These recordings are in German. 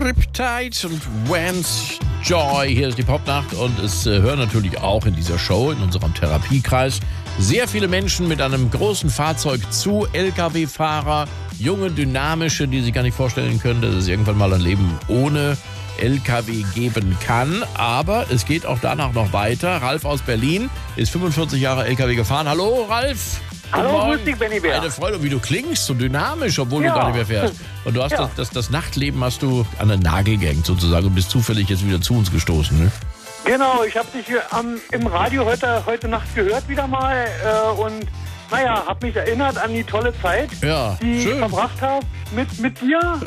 Riptide und Vance Joy. Hier ist die Popnacht und es hören natürlich auch in dieser Show, in unserem Therapiekreis, sehr viele Menschen mit einem großen Fahrzeug zu. LKW-Fahrer, junge, dynamische, die sich gar nicht vorstellen können, dass es irgendwann mal ein Leben ohne LKW geben kann. Aber es geht auch danach noch weiter. Ralf aus Berlin ist 45 Jahre LKW gefahren. Hallo, Ralf. Hallo, grüß dich, Benny Bär. Eine Freude, wie du klingst, so dynamisch, obwohl du gar nicht mehr fährst. Und du hast das Nachtleben hast du an den Nagel gehängt sozusagen und bist zufällig jetzt wieder zu uns gestoßen, ne? Genau, ich habe dich im Radio heute Nacht gehört wieder mal und habe mich erinnert an die tolle Zeit, die ich verbracht habe mit dir.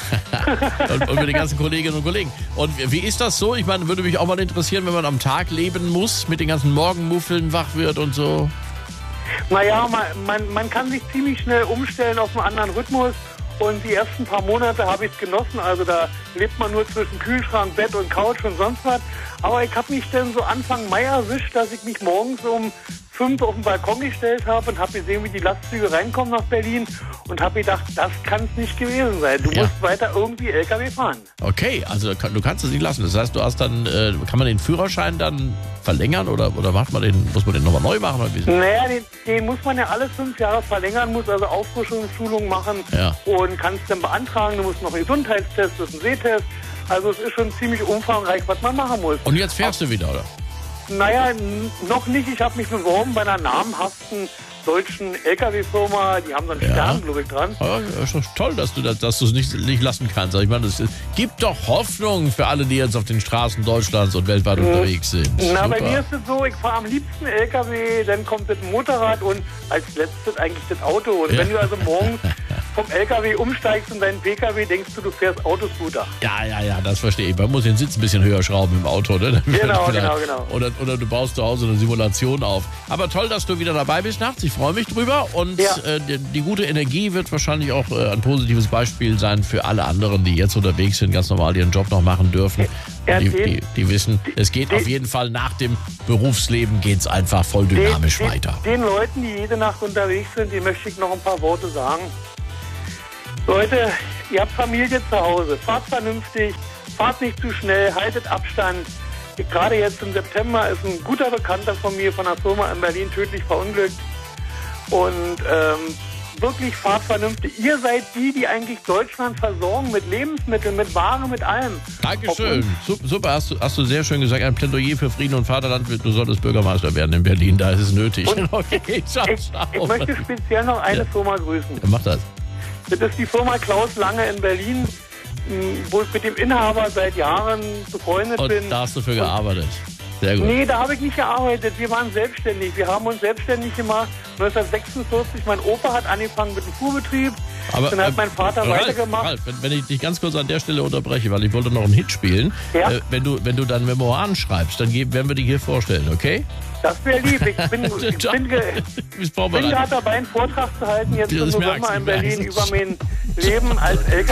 und mit den ganzen Kolleginnen und Kollegen. Und wie ist das so? Ich meine, würde mich auch mal interessieren, wenn man am Tag leben muss, mit den ganzen Morgenmuffeln wach wird und so. Naja, man kann sich ziemlich schnell umstellen auf einen anderen Rhythmus und die ersten paar Monate habe ich es genossen. Also da lebt man nur zwischen Kühlschrank, Bett und Couch und sonst was. Aber ich habe mich dann so Anfang Mai erwischt, dass ich mich morgens um 5 auf den Balkon gestellt habe und habe gesehen, wie die Lastzüge reinkommen nach Berlin und habe gedacht, das kann es nicht gewesen sein. Du musst weiter irgendwie LKW fahren. Okay, also du kannst es nicht lassen. Das heißt, du hast dann, kann man den Führerschein dann verlängern oder muss man den nochmal neu machen? Oder wie? Naja, den muss man ja alle 5 Jahre verlängern, muss also Auffrischungsschulungen machen und kannst dann beantragen. Du musst noch einen Gesundheitstest, das ist ein Sehtest. Also es ist schon ziemlich umfangreich, was man machen muss. Und jetzt fährst du wieder, oder? Naja, noch nicht. Ich habe mich beworben bei einer namhaften deutschen LKW-Firma. Die haben so einen Stern, glaube ich, dran. Ja, ist doch toll, dass du es nicht lassen kannst. Ich meine, es gibt doch Hoffnung für alle, die jetzt auf den Straßen Deutschlands und weltweit unterwegs sind. Na, bei mir ist es so, ich fahre am liebsten LKW, dann kommt das Motorrad und als letztes eigentlich das Auto. Und wenn du also morgens vom LKW umsteigst in deinen PKW, denkst du fährst Autoscooter. Ja, das verstehe ich. Man muss den Sitz ein bisschen höher schrauben im Auto, ne? Genau. Oder du baust zu Hause eine Simulation auf. Aber toll, dass du wieder dabei bist nachts. Ich freue mich drüber. Und die gute Energie wird wahrscheinlich auch ein positives Beispiel sein für alle anderen, die jetzt unterwegs sind, ganz normal ihren Job noch machen dürfen. Die wissen, es geht auf jeden Fall nach dem Berufsleben geht's einfach voll dynamisch weiter. Den Leuten, die jede Nacht unterwegs sind, die möchte ich noch ein paar Worte sagen. Leute, ihr habt Familie zu Hause, fahrt vernünftig, fahrt nicht zu schnell, haltet Abstand. Gerade jetzt im September ist ein guter Bekannter von mir von einer Firma in Berlin tödlich verunglückt. Und wirklich fahrt vernünftig. Ihr seid die eigentlich Deutschland versorgen mit Lebensmitteln, mit Ware, mit allem. Dankeschön. Super, hast du sehr schön gesagt. Ein Plädoyer für Frieden und Vaterland. Du solltest Bürgermeister werden in Berlin. Da ist es nötig. Okay, ciao. Ich möchte speziell noch eine Firma grüßen. Mach das. Das ist die Firma Klaus Lange in Berlin, wo ich mit dem Inhaber seit Jahren befreundet bin. Und da hast du für gearbeitet. Sehr gut. Nee, da habe ich nicht gearbeitet. Wir waren selbstständig. Wir haben uns selbstständig gemacht. 1946, mein Opa hat angefangen mit dem Fuhrbetrieb. Aber, dann hat mein Vater weitergemacht. Ralf, wenn ich dich ganz kurz an der Stelle unterbreche, weil ich wollte noch einen Hit spielen. Ja? Wenn du dann Memoiren schreibst, dann werden wir die hier vorstellen, okay? Das wäre lieb. Ich bin gerade dabei, einen Vortrag zu halten jetzt im November in Berlin über mein Leben als LKW.